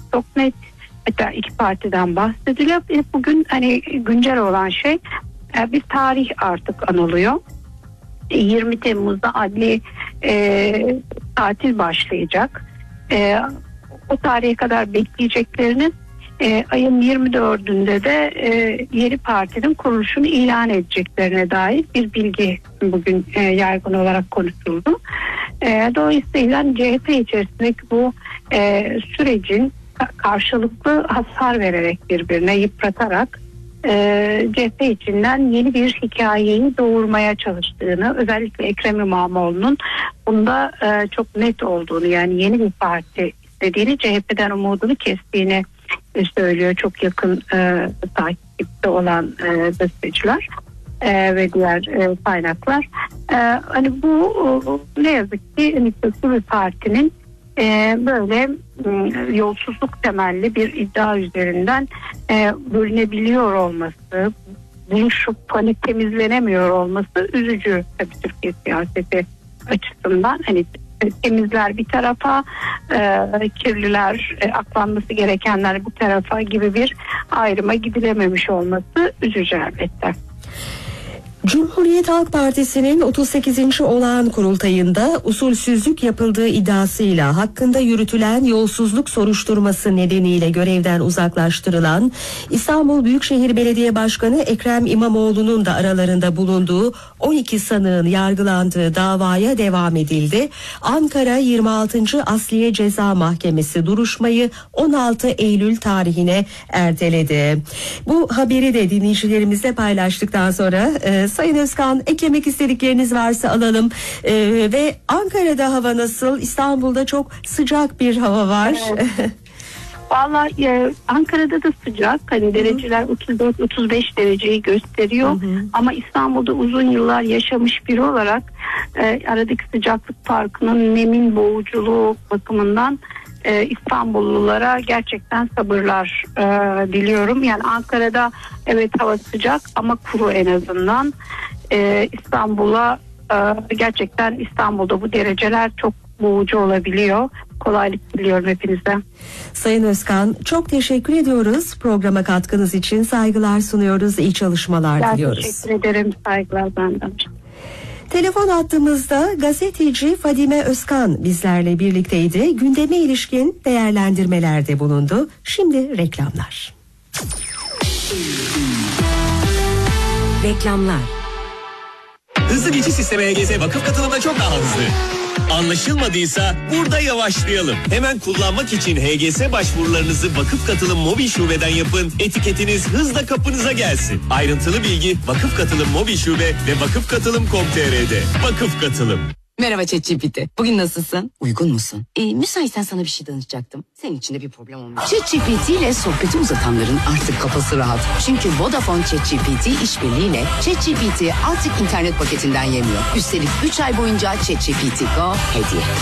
çok net. Hatta iki partiden bahsediliyor. Bugün hani güncel olan şey, bir tarih artık anılıyor. 20 Temmuz'da adli tatil başlayacak. O tarihe kadar bekleyeceklerinin ayın 24'ünde de yeni partinin kuruluşunu ilan edeceklerine dair bir bilgi bugün yaygın olarak konuşuldu. Dolayısıyla CHP içerisindeki bu sürecin karşılıklı hasar vererek, birbirine yıpratarak CHP içinden yeni bir hikayeyi doğurmaya çalıştığını, özellikle Ekrem İmamoğlu'nun bunda çok net olduğunu, yani yeni bir parti istediğini, CHP'den umudunu kestiğini söylüyor çok yakın takipte olan gazeteciler ve diğer kaynaklar. Hani bu ne yazık ki nitelikli bir partinin böyle yolsuzluk temelli bir iddia üzerinden bölünebiliyor olması, buluşup hani temizlenemiyor olması üzücü tabii Türkiye siyaseti açısından. Hani temizler bir tarafa, kirliler, aklanması gerekenler bir tarafa gibi bir ayrıma gidilememiş olması üzücü elbette. Cumhuriyet Halk Partisi'nin 38. olağan kurultayında usulsüzlük yapıldığı iddiasıyla hakkında yürütülen yolsuzluk soruşturması nedeniyle görevden uzaklaştırılan İstanbul Büyükşehir Belediye Başkanı Ekrem İmamoğlu'nun da aralarında bulunduğu 12 sanığın yargılandığı davaya devam edildi. Ankara 26. Asliye Ceza Mahkemesi duruşmayı 16 Eylül tarihine erteledi. Bu haberi de dinleyicilerimizle paylaştıktan sonra Sayın Özkan, eklemek istedikleriniz varsa alalım. Ve Ankara'da hava nasıl? İstanbul'da çok sıcak bir hava var. Evet. Vallahi Ankara'da da sıcak. Hani dereceler 34-35 dereceyi gösteriyor. Ama İstanbul'da uzun yıllar yaşamış biri olarak aradaki sıcaklık farkının, nemin boğuculuğu bakımından İstanbullulara gerçekten sabırlar diliyorum. Yani Ankara'da evet hava sıcak ama kuru en azından. İstanbul'a gerçekten İstanbul'da bu dereceler çok boğucu olabiliyor. Kolaylık diliyorum hepinize. Sayın Özkan, çok teşekkür ediyoruz. Programa katkınız için saygılar sunuyoruz. İyi çalışmalar diliyoruz. Teşekkür ederim. Saygılar benden. Telefon attığımızda gazeteci Fadime Özkan bizlerle birlikteydi. Gündeme ilişkin değerlendirmelerde bulundu. Şimdi reklamlar. Reklamlar. Hızlı geçiş sistemi HGS vakıf katılımda çok daha hızlı. Anlaşılmadıysa burada yavaşlayalım. Hemen kullanmak için HGS başvurularınızı vakıf katılım mobil şubeden yapın. Etiketiniz hızla kapınıza gelsin. Ayrıntılı bilgi vakıf katılım mobil şube ve vakıfkatılım.com.tr'de. Vakıf Katılım. Merhaba ChatGPT. Bugün nasılsın? Uygun musun? Müsaitsen sana bir şey danışacaktım. Senin için de bir problem olmuş. ChatGPT ile sohbeti uzatanların artık kafası rahat. Çünkü Vodafone ChatGPT işbirliğiyle ChatGPT artık internet paketinden yemiyor. Üstelik 3 ay boyunca ChatGPT Go hediye.